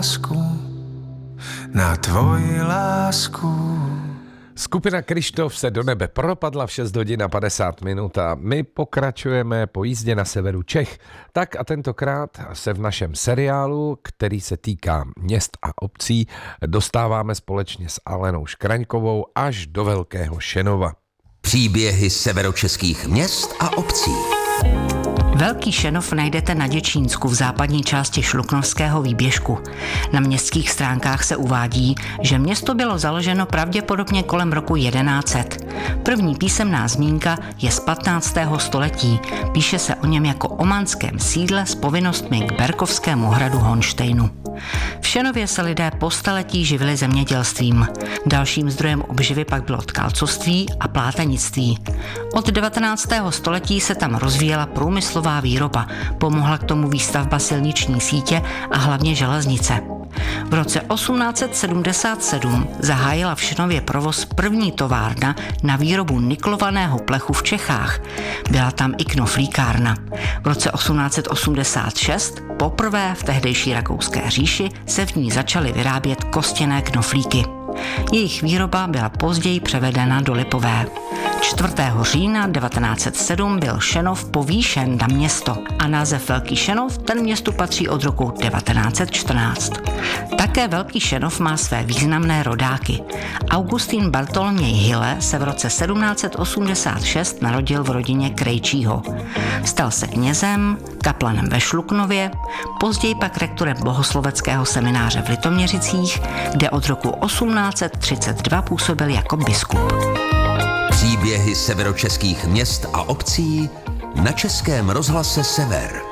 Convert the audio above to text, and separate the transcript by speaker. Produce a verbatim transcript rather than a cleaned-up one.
Speaker 1: Na tvoji lásku.
Speaker 2: Skupina Kryštof se do nebe propadla v šest hodin a padesát minut a my pokračujeme po jízdě na severu Čech. Tak a tentokrát se v našem seriálu, který se týká měst a obcí, dostáváme společně s Alenou Škraňkovou až do Velkého Šenova.
Speaker 3: Příběhy severočeských měst a obcí.
Speaker 4: Velký Šenov najdete na Děčínsku v západní části Šluknovského výběžku. Na městských stránkách se uvádí, že město bylo založeno pravděpodobně kolem roku jedenáct set. První písemná zmínka je z patnáctého století. Píše se o něm jako o manském sídle s povinnostmi k Berkovskému hradu Honštejnu. V Šenově se lidé po staletí živili zemědělstvím. Dalším zdrojem obživy pak bylo tkalcovství a plátenictví. Od devatenáctého století se tam rozvíjela průmyslová výroba, pomohla k tomu výstavba silniční sítě a hlavně železnice. V roce osmnáct set sedmdesát sedm zahájila v Šenově provoz první továrna na výrobu niklovaného plechu v Čechách. Byla tam i knoflíkárna. V roce osmnáct set osmdesát šest poprvé v tehdejší Rakouské říši se v ní začaly vyrábět kostěné knoflíky. Jejich výroba byla později převedena do Lipové. čtvrtého října devatenáct set sedm byl Šenov povýšen na město a název Velký Šenov ten městu patří od roku devatenáct set čtrnáct. Také Velký Šenov má své významné rodáky. Augustín Bartoloměj Hille se v roce sedmnáct set osmdesát šest narodil v rodině Krejčího. Stal se knězem, kaplanem ve Šluknově, později pak rektorem bohosloveckého semináře v Litoměřicích, kde od roku osmnáct set třicet dva působil jako biskup.
Speaker 3: Příběhy severočeských měst a obcí na Českém rozhlase Sever.